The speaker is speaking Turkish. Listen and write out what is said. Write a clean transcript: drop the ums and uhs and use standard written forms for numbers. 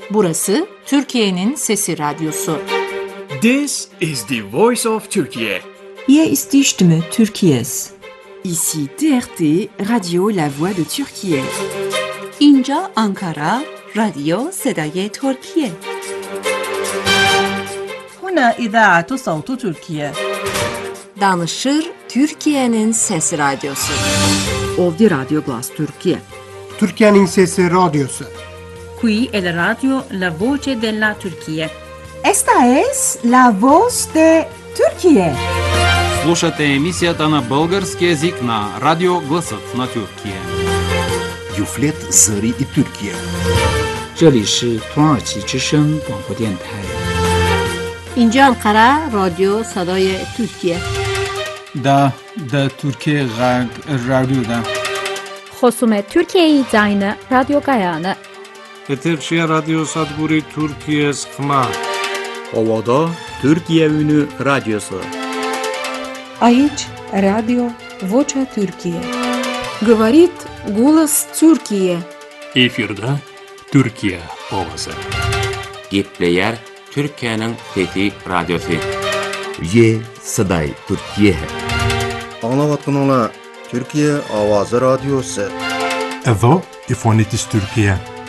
Burası Türkiye'nin Sesi Radyosu. This is the voice of Turkey. Hier ist die Stimme Türkiye's. Ici TRT, Radio La Voix de Türkiye. اینجا آنکارا، رادیو صدای ترکیه. هنا إذاعة صوت تركيا. Danışır Türkiye'nin Sesi Radyosu. Ovdje Radio Glas Türkiye. Türkiye'nin Sesi Radyosu. Qui è la radio La Voce della Turchia. Esta es la voz de Türkiye. Слушате емисията на български език на Радио Гласът на Türkiye. Юфлет Зари и Türkiye. 这里是土耳其之声广播电台。 اینجا انقره رادیو صدای ترکیه. دا Türkiye رادیو خصوم ترکیه زاین رادیو گایانه. Eterçiye Radyo Sadburi Türkiye Sıkma. Ovada Türkiye Ünü Radyosu. Aici Radio Vocea Türkiye. Говорит голос Türkiye. Efirde Türkiye ovası. Gepleyer Türkiye'nin Fethi Radyosu. Ye Saday Türkiye. Anlavatın ola Türkiye Avazı Radyosu. Edo İfonitis Türkiye.